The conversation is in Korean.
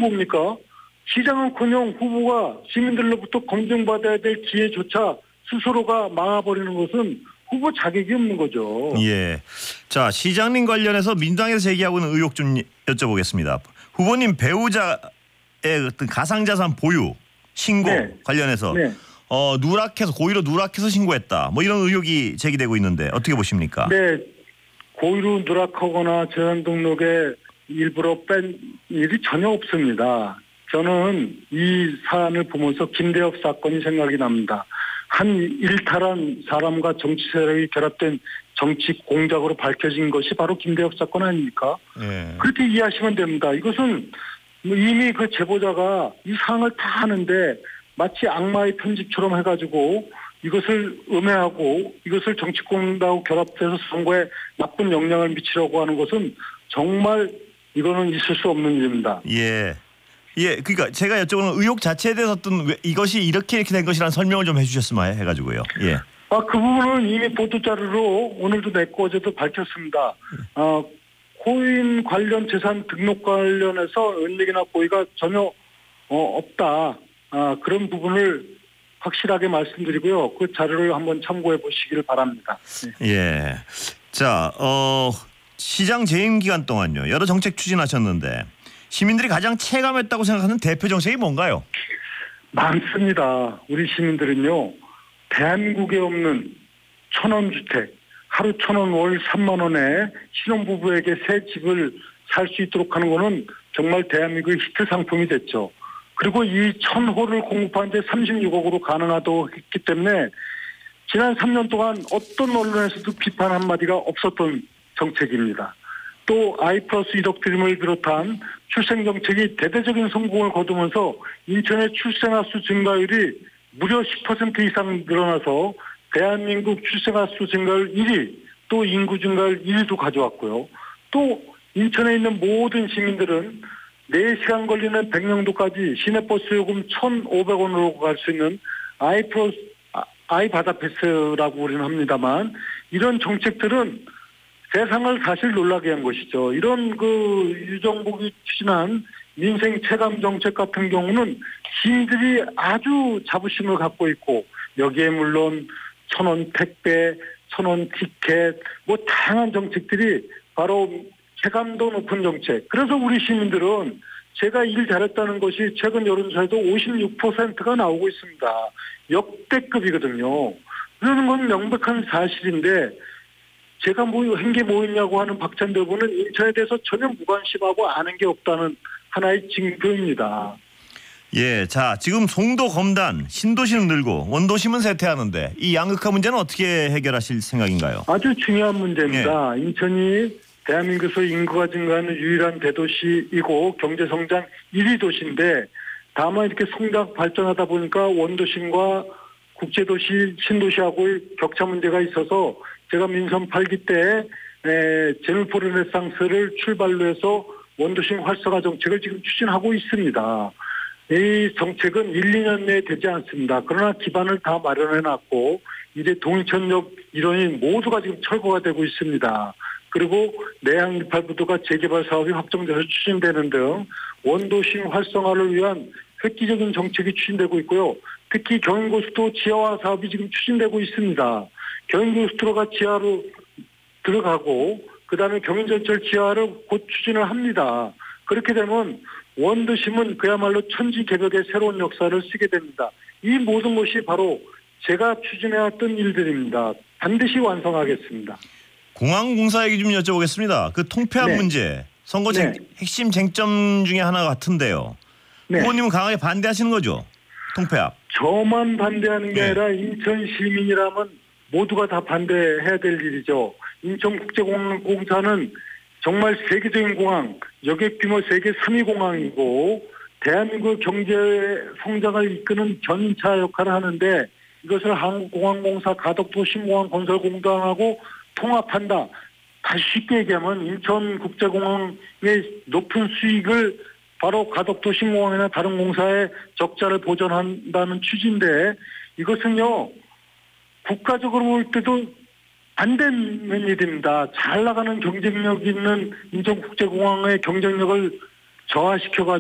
뭡니까? 시장은커녕 후보가 시민들로부터 검증받아야 될 기회조차 스스로가 막아버리는 것은 후보 자격이 없는 거죠. 예. 자, 시장님 관련해서 민주당에서 제기하고 있는 의혹 좀 여쭤보겠습니다. 후보님 배우자의 어떤 가상자산 보유 신고 네. 관련해서 네. 고의로 누락해서 신고했다. 뭐 이런 의혹이 제기되고 있는데 어떻게 보십니까? 네. 고의로 누락하거나 재산 등록에 일부러 뺀 일이 전혀 없습니다. 저는 이 사안을 보면서 김대엽 사건이 생각이 납니다. 한 일탈한 사람과 정치 세력이 결합된 정치 공작으로 밝혀진 것이 바로 김대엽 사건 아닙니까? 예. 그렇게 이해하시면 됩니다. 이것은 이미 그 제보자가 이 사항을 다 아는데 마치 악마의 편집처럼 해가지고 이것을 음해하고 이것을 정치권하고 결합해서 선거에 나쁜 영향을 미치려고 하는 것은 정말 이거는 있을 수 없는 일입니다. 예. 예, 그러니까 제가 여쭤보는 의혹 자체에 대해서 어떤 이것이 이렇게 된 것이라는 설명을 좀 해주셨으면 해가지고요. 예. 그 부분은 이미 보도자료로 오늘도 냈고 어제도 밝혔습니다. 코인 관련 재산 등록 관련해서 은닉이나 고의가 전혀 없다. 그런 부분을 확실하게 말씀드리고요. 그 자료를 한번 참고해 보시기를 바랍니다. 예. 자, 시장 재임 기간 동안요. 여러 정책 추진하셨는데 시민들이 가장 체감했다고 생각하는 대표 정책이 뭔가요? 많습니다. 우리 시민들은요. 대한민국에 없는 1,000원 주택, 하루 1,000원 월 3만 원에 신혼부부에게 새 집을 살 수 있도록 하는 것은 정말 대한민국의 히트 상품이 됐죠. 그리고 이 1,000호를 공급한 데 36억으로 가능하다고 했기 때문에 지난 3년 동안 어떤 언론에서도 비판 한마디가 없었던 정책입니다. 또 I+1억 드림을 비롯한 출생정책이 대대적인 성공을 거두면서 인천의 출생아수 증가율이 무려 10% 이상 늘어나서 대한민국 출생아수 증가율 1위, 또 인구 증가율 1위도 가져왔고요. 또 인천에 있는 모든 시민들은 4시간 걸리는 백령도까지 시내버스 요금 1,500원으로 갈 수 있는 아이 바다 패스라고 우리는 합니다만 이런 정책들은 세상을 사실 놀라게 한 것이죠. 이런 유정복이 추진한 민생 체감 정책 같은 경우는 시민들이 아주 자부심을 갖고 있고 여기에 물론 1,000원 택배, 1,000원 티켓 뭐 다양한 정책들이 바로 체감도 높은 정책. 그래서 우리 시민들은 제가 일 잘했다는 것이 최근 여론조사에도 56%가 나오고 있습니다. 역대급이거든요. 그러는 건 명백한 사실인데 제가 한 게 뭐 있냐고 하는 박찬대 후보는 인천에 대해서 전혀 무관심하고 아는 게 없다는 하나의 징표입니다. 예, 자 지금 송도 검단 신도시는 늘고 원도심은 쇠퇴하는데 이 양극화 문제는 어떻게 해결하실 생각인가요? 아주 중요한 문제입니다. 예. 인천이 대한민국에서 인구가 증가하는 유일한 대도시이고 경제성장 1위 도시인데 다만 이렇게 성장 발전하다 보니까 원도심과 국제도시 신도시하고의 격차 문제가 있어서 제가 민선 8기 때 제누포 르네상스를 출발로 해서 원도심 활성화 정책을 지금 추진하고 있습니다. 이 정책은 1, 2년 내에 되지 않습니다. 그러나 기반을 다 마련해놨고 이제 동인천역 일원이 모두가 지금 철거가 되고 있습니다. 그리고 내양 18부도가 재개발 사업이 확정돼서 추진되는 등 원도심 활성화를 위한 획기적인 정책이 추진되고 있고요. 특히 경인고속도로 지하화 사업이 지금 추진되고 있습니다. 경인고속도로가 지하로 들어가고 그다음에 경인전철 지하를 곧 추진을 합니다. 그렇게 되면 원도심은 그야말로 천지개벽의 새로운 역사를 쓰게 됩니다. 이 모든 것이 바로 제가 추진해왔던 일들입니다. 반드시 완성하겠습니다. 공항공사 얘기 좀 여쭤보겠습니다. 그 통폐합 네. 문제, 선거 네. 핵심 쟁점 중에 하나 같은데요. 네. 후보님은 강하게 반대하시는 거죠? 통폐합. 저만 반대하는 게 네. 아니라 인천 시민이라면 모두가 다 반대해야 될 일이죠. 인천국제공사는 정말 세계적인 공항, 여객 규모 세계 3위 공항이고 대한민국 경제 성장을 이끄는 견인차 역할을 하는데 이것을 한국공항공사 가덕도 신공항 건설공단하고 통합한다. 다시 쉽게 얘기하면 인천국제공항의 높은 수익을 바로 가덕도 신공항이나 다른 공사의 적자를 보전한다는 취지인데 이것은요 국가적으로 볼 때도 안 되는 일입니다. 잘 나가는 경쟁력 있는 인천국제공항의 경쟁력을 저하시켜가지고